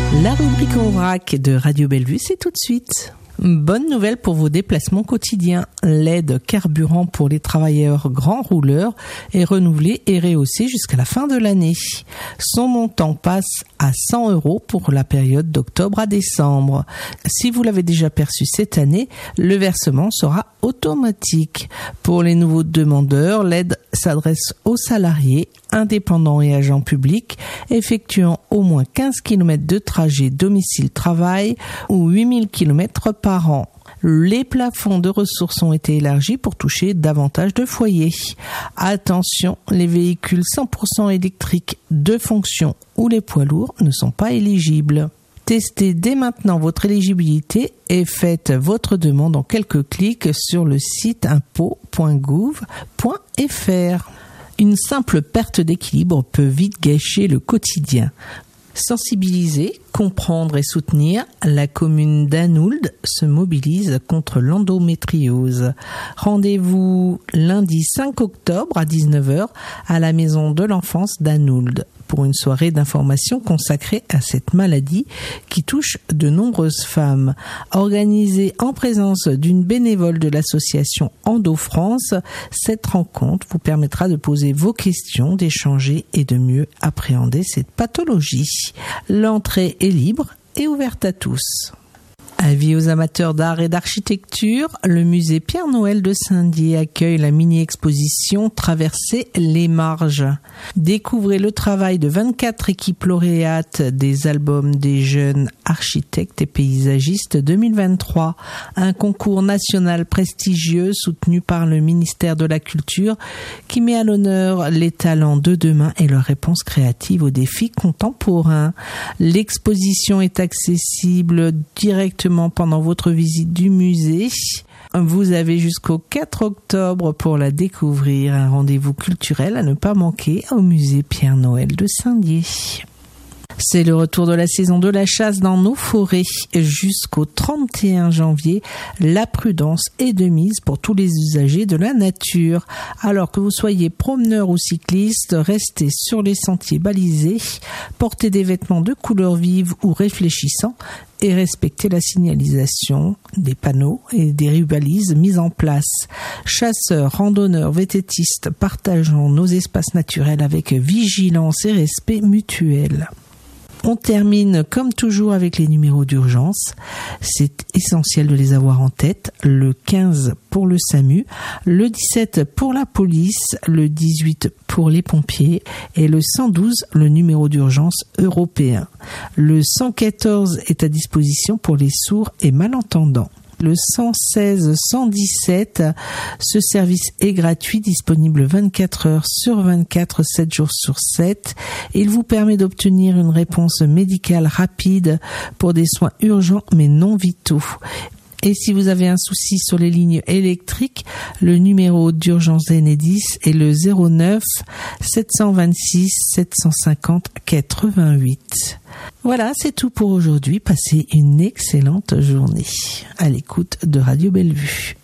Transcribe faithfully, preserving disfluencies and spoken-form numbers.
La rubrique en vrac de Radio Bellevue, c'est tout de suite. Bonne nouvelle pour vos déplacements quotidiens. L'aide carburant pour les travailleurs grands rouleurs est renouvelée et rehaussée jusqu'à la fin de l'année. Son montant passe à cent euros pour la période d'octobre à décembre. Si vous l'avez déjà perçu cette année, le versement sera automatique. Pour les nouveaux demandeurs, l'aide s'adresse aux salariés, indépendants et agents publics effectuant au moins quinze kilomètres de trajet domicile-travail ou huit mille kilomètres par an. Les plafonds de ressources ont été élargis pour toucher davantage de foyers. Attention, les véhicules cent pour cent électriques de fonction ou les poids lourds ne sont pas éligibles. Testez dès maintenant votre éligibilité et faites votre demande en quelques clics sur le site impôts point gouv point f r. Une simple perte d'équilibre peut vite gâcher le quotidien. Sensibiliser, comprendre et soutenir, la commune d'Anould se mobilise contre l'endométriose. Rendez-vous lundi cinq octobre à dix-neuf heures à la maison de l'enfance d'Anould pour une soirée d'information consacrée à cette maladie qui touche de nombreuses femmes. Organisée en présence d'une bénévole de l'association Endo France, cette rencontre vous permettra de poser vos questions, d'échanger et de mieux appréhender cette pathologie. L'entrée est libre et ouverte à tous. Avis aux amateurs d'art et d'architecture, le musée Pierre-Noël de Saint-Dié accueille la mini-exposition Traverser les marges. Découvrez le travail de vingt-quatre équipes lauréates des albums des jeunes architectes et paysagistes deux mille vingt-trois, un concours national prestigieux soutenu par le ministère de la Culture qui met à l'honneur les talents de demain et leurs réponses créatives aux défis contemporains. L'exposition est accessible directement pendant votre visite du musée. Vous avez jusqu'au quatre octobre pour la découvrir. Un rendez-vous culturel à ne pas manquer au musée Pierre-Noël de Saint-Dié. C'est le retour de la saison de la chasse dans nos forêts. Jusqu'au trente et un janvier, la prudence est de mise pour tous les usagers de la nature. Alors que vous soyez promeneur ou cycliste, restez sur les sentiers balisés, portez des vêtements de couleur vive ou réfléchissants et respectez la signalisation des panneaux et des rubalises mises en place. Chasseurs, randonneurs, vététistes, partageons nos espaces naturels avec vigilance et respect mutuel. On termine comme toujours avec les numéros d'urgence. C'est essentiel de les avoir en tête. Le quinze pour le SAMU, le dix-sept pour la police, le dix-huit pour les pompiers et le cent douze, le numéro d'urgence européen. Le cent quatorze est à disposition pour les sourds et malentendants. Le cent seize cent dix-sept, ce service est gratuit, disponible vingt-quatre heures sur vingt-quatre, sept jours sur sept. Il vous permet d'obtenir une réponse médicale rapide pour des soins urgents mais non vitaux. Et si vous avez un souci sur les lignes électriques, le numéro d'urgence Enedis est le zéro neuf sept cent vingt-six sept cent cinquante quatre-vingt-huit. Voilà, c'est tout pour aujourd'hui. Passez une excellente journée à l'écoute de Radio Bellevue.